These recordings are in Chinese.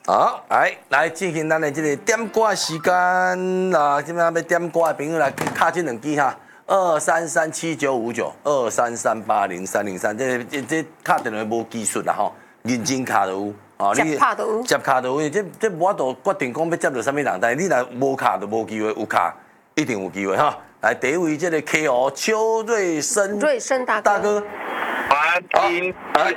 好，来进行咱的这个点歌时间啊！今仔要点歌的朋友来卡这两支哈，2337959，233800303，这卡电话无技术啦吼，认真卡就有。哦， 接卡就有， 接卡就有，这无法度决定讲要接到什么人，但是你若无卡就无机会，有卡一定有机会哈。来，第一位这个 KO 邱瑞生大哥， 我听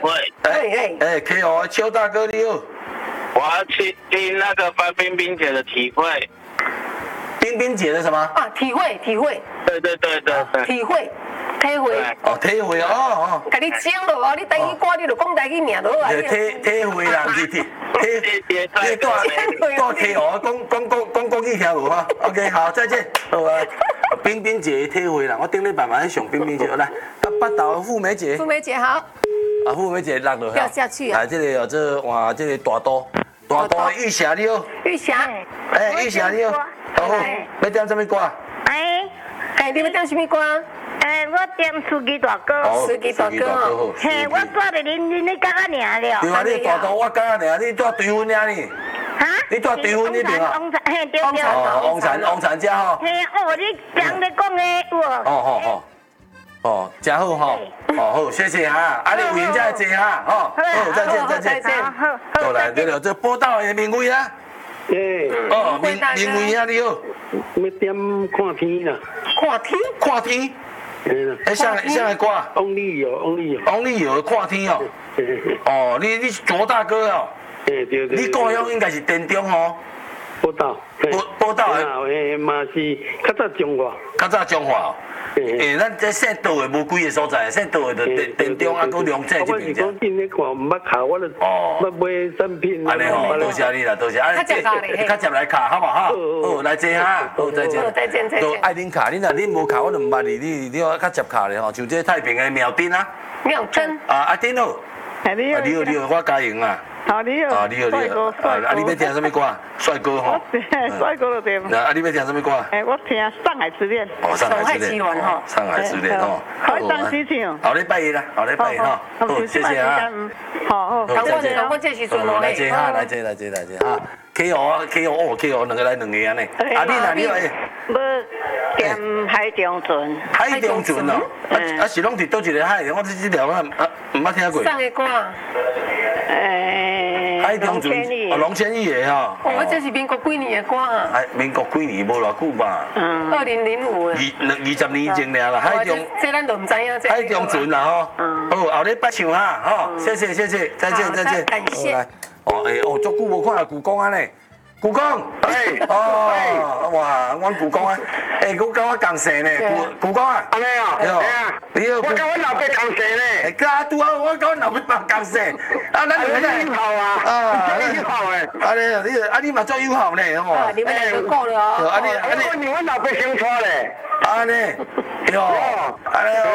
KO 邱大哥你好。 我要去听那个范冰冰姐的体会。 冰冰姐的什么？ 啊，体会。 对。 体会。 哦，体会哦。 甲你讲咯，你台语歌你就讲台语名就好啊。 体会啦，是体。你带 KO 讲国语听无哈 ？OK， 好，再见。好啊。冰冰姐体会啦，我顶礼拜嘛上冰冰姐来，北投富美姐。 富美姐好。 啊，富美姐落落掉下去啊！ 来，这个这哇，这个大刀玉霞你好。 玉霞。 玉霞你好。好，要点什么歌？ 你要点什么歌？ 我点司机大哥。 司机大哥哦。 嘿，我住在恁咧家尔了。 对啊，你大刀我家尔，你住对分尔呢？ 哈？ 你住对分那边啊？ 嘿，对。 王产家吼。 嘿，你常咧讲的有。 哦，真好哈，好，谢谢哈，你有闲再坐哈，好，再见，好来，这报道的明威啊，明威啊，你好， 要点看天啦， 看天，啥个歌？Only 有看天哦，哦，你是卓大哥哦， 对， 你故乡应该是田中哦，报道的，嘛是较早中华。咱这姓道的无几个所在，姓道的就田中啊，搁龙井这边。 我是讲进咧看，唔捌考，我就买产品。 安尼吼，多谢你啦，多谢。较接来卡，好不好？好，来坐哈，好，再见。都爱恁卡，恁无卡，我就唔捌你要较接卡咧吼，像这太平的苗丁啊。 苗丁。 阿丁哦。你好，我嘉莹啊。 你好， 你好，你要听什么歌？帅哥吼。 帅哥就对。 你要听什么歌？ 我听《上海之恋》。 上海之恋吼。上海之恋吼。 好，当时唱。 后礼拜一啦，后礼拜一哈。好，谢谢啊。 好， 我这时阵哦。 来坐哈，来坐哈。KO，两个来两个安尼。你来。 要点海中船。 海中船哦。是拢伫倒一个海？我这条我唔捌听过。 上个歌。 海中船，龙千亿的哈。 我这是民国几年的歌啊？ 民国几年无偌久吧 ？2005的。 20年前啦，海中。 这咱都唔知影。 海中船啦吼。好，后礼拜唱哈，吼，谢谢，再见。 感谢。 足久无看到故宫啊呢。故宫，哇，阮故宫啊，我跟我共姓呢，故宫啊， 安尼哦， 你好， 我跟我老爸共姓呢， 拄好，我跟我老爸共姓，咱两个友好啊，友好诶， 你嘛做友好呢，吼， 你们两个够了哦， 我老爸姓蔡咧， 安尼，哟，安尼。